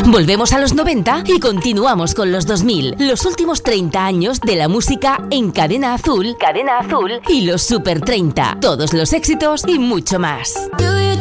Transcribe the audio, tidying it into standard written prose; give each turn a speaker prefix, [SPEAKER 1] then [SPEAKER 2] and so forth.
[SPEAKER 1] Volvemos a los 90 y continuamos con los 2000. Los últimos 30 años de la música en Cadena Azul y los Super 30. Todos los éxitos y mucho más.